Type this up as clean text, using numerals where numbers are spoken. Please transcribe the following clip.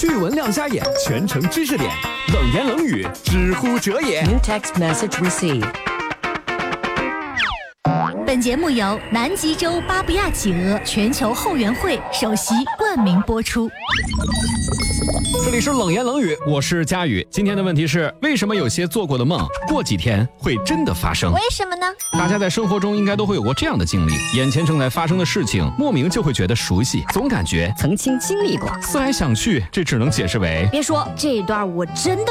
趣闻亮瞎眼，全程知识点，冷言冷语，知乎者也。 New text message received. 本节目由南极洲巴布亚企鹅全球后援会首席冠名播出。 这里是冷言冷语，我是佳宇。今天的问题是，为什么有些做过的梦，过几天会真的发生？ 为什么呢？ 大家在生活中应该都会有过这样的经历，眼前正在发生的事情，莫名就会觉得熟悉，总感觉曾经经历过。 思来想去，这只能解释为， 别说这一段我真的